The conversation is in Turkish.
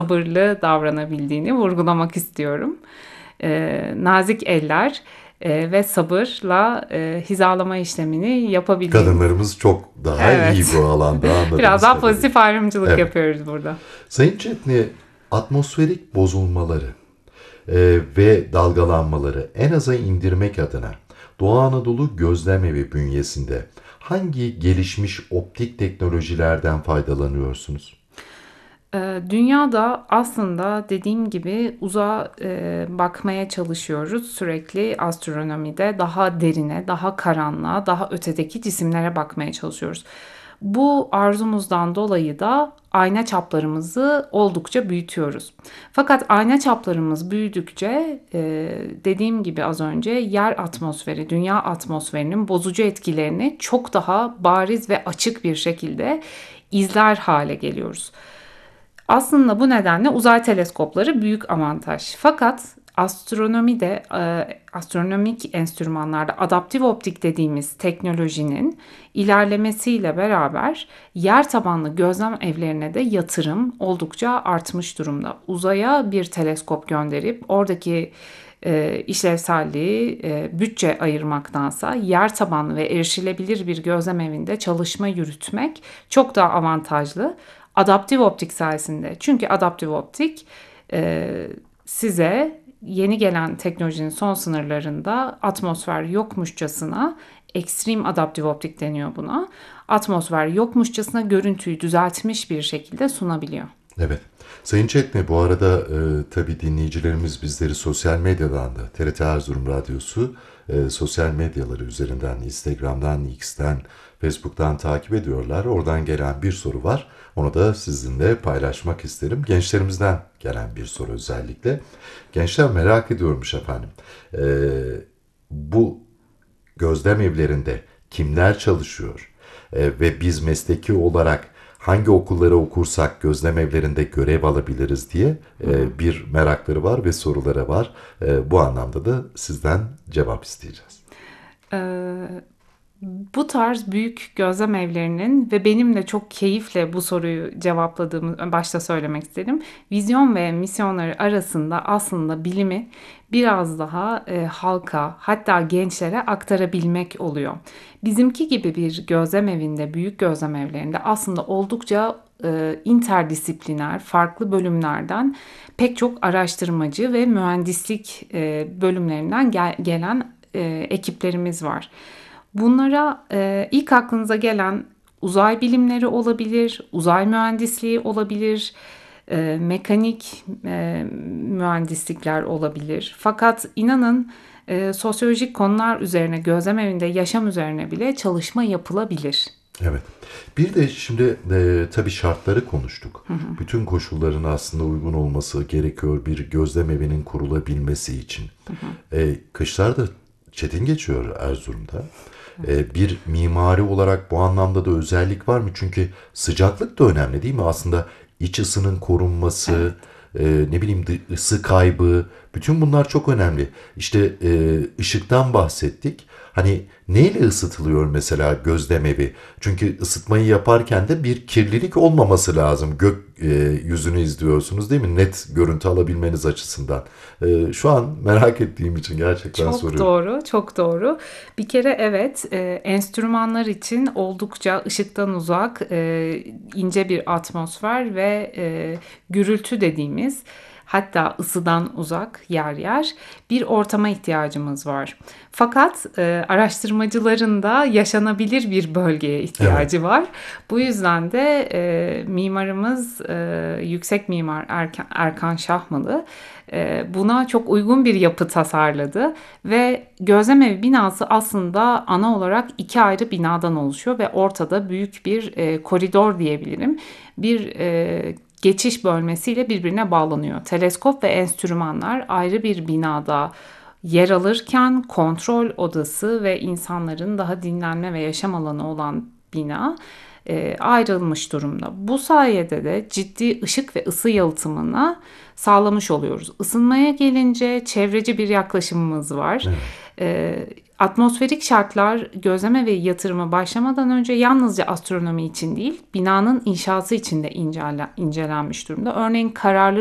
sabırlı davranabildiğini vurgulamak istiyorum. Nazik eller ve sabırla hizalama işlemini yapabildiğini. Kadınlarımız çok daha iyi Evet. bu alanda Biraz anladığımız daha kadarıyla. pozitif ayrımcılık Evet. yapıyoruz burada. Sayın Çetni, atmosferik bozulmaları ve dalgalanmaları en aza indirmek adına Doğu Anadolu Gözlemevi bünyesinde hangi gelişmiş optik teknolojilerden faydalanıyorsunuz? Dünyada aslında dediğim gibi uzağa bakmaya çalışıyoruz. Sürekli astronomide daha derine, daha karanlığa, daha ötedeki cisimlere bakmaya çalışıyoruz. Bu arzumuzdan dolayı da ayna çaplarımızı oldukça büyütüyoruz. Fakat ayna çaplarımız büyüdükçe dediğim gibi az önce yer atmosferi, dünya atmosferinin bozucu etkilerini çok daha bariz ve açık bir şekilde izler hale geliyoruz. Aslında bu nedenle uzay teleskopları büyük avantaj. Fakat astronomide, astronomik enstrümanlarda adaptif optik dediğimiz teknolojinin ilerlemesiyle beraber yer tabanlı gözlem evlerine de yatırım oldukça artmış durumda. Uzaya bir teleskop gönderip oradaki işlevselliği bütçe ayırmaktansa yer tabanlı ve erişilebilir bir gözlem evinde çalışma yürütmek çok daha avantajlı. Adaptif optik sayesinde. Çünkü adaptif optik size yeni gelen teknolojinin son sınırlarında atmosfer yokmuşçasına ekstrem adaptif optik deniyor buna. Atmosfer yokmuşçasına görüntüyü düzeltmiş bir şekilde sunabiliyor. Evet. Sayın Çetne, bu arada tabii dinleyicilerimiz bizleri sosyal medyadan da TRT Erzurum Radyosu sosyal medyaları üzerinden Instagram'dan, X'ten, Facebook'tan takip ediyorlar. Oradan gelen bir soru var. Onu da sizinle paylaşmak isterim. Gençlerimizden gelen bir soru özellikle. Gençler merak ediyormuş efendim. E, Bu gözlem evlerinde kimler çalışıyor? Ve biz mesleki olarak hangi okulları okursak gözlem evlerinde görev alabiliriz diye bir merakları var ve soruları var. Bu anlamda da sizden cevap isteyeceğiz. Ee, Bu tarz büyük gözlem evlerinin ve benim de çok keyifle bu soruyu cevapladığımı başta söylemek istedim. Vizyon ve misyonları arasında aslında bilimi biraz daha halka, hatta gençlere aktarabilmek oluyor. Bizimki gibi bir gözlem evinde, büyük gözlem evlerinde aslında oldukça interdisipliner, farklı bölümlerden pek çok araştırmacı ve mühendislik bölümlerinden gelen ekiplerimiz var. Bunlara ilk aklınıza gelen uzay bilimleri olabilir, uzay mühendisliği olabilir, mekanik mühendislikler olabilir. Fakat inanın sosyolojik konular üzerine, gözlem evinde yaşam üzerine bile çalışma yapılabilir. Evet. Bir de şimdi tabii şartları konuştuk. Bütün koşulların aslında uygun olması gerekiyor bir gözlem evinin kurulabilmesi için. Kışlar da çetin geçiyor Erzurum'da. Bir mimari olarak bu anlamda da özellik var mı? Çünkü sıcaklık da önemli değil mi? Aslında iç ısının korunması, ne bileyim ısı kaybı, bütün bunlar çok önemli. İşte ışıktan bahsettik. Hani neyle ısıtılıyor mesela gözlem evi? Çünkü ısıtmayı yaparken de bir kirlilik olmaması lazım. Yüzünü izliyorsunuz değil mi? Net görüntü alabilmeniz açısından. Şu an merak ettiğim için gerçekten Çok soruyorum. doğru, çok doğru. Bir kere evet, enstrümanlar için oldukça ışıktan uzak, ince bir atmosfer ve gürültü dediğimiz, hatta ısıdan uzak yer yer bir ortama ihtiyacımız var. Fakat araştırmacıların da yaşanabilir bir bölgeye Evet. ihtiyacı var. Bu yüzden de mimarımız yüksek mimar Erkan Şahmalı buna çok uygun bir yapı tasarladı ve gözlemevi binası aslında ana olarak iki ayrı binadan oluşuyor ve ortada büyük bir koridor diyebilirim. Bir geçiş bölmesiyle birbirine bağlanıyor. Teleskop ve enstrümanlar ayrı bir binada yer alırken kontrol odası ve insanların daha dinlenme ve yaşam alanı olan bina ayrılmış durumda. Bu sayede de ciddi ışık ve ısı yalıtımına sağlamış oluyoruz. Isınmaya gelince çevreci bir yaklaşımımız var. Evet. Atmosferik şartlar gözleme ve yatırıma başlamadan önce yalnızca astronomi için değil, binanın inşası için de incelenmiş durumda. Örneğin kararlı